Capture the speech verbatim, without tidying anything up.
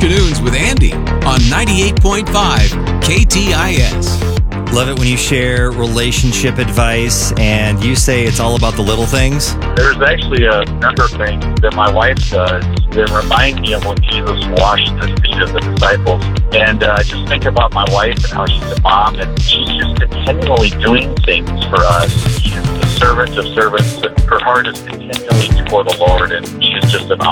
Afternoons with Andy on ninety-eight point five K T I S. Love it when you share relationship advice and you say it's all about the little things. There's actually a number of things that my wife does that remind me of when Jesus washed the feet of the disciples. And uh, I just think about my wife and how she's a mom, and she's just continually doing things for us. She's the servant of servants, and her heart is continually toward the Lord, and she's just an